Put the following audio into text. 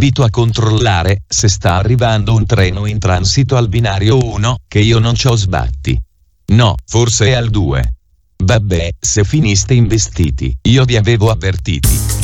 invito a controllare se sta arrivando un treno in transito al binario 1, che io non c'ho sbatti. No, forse è al 2. Vabbè, se finiste investiti, io vi avevo avvertiti.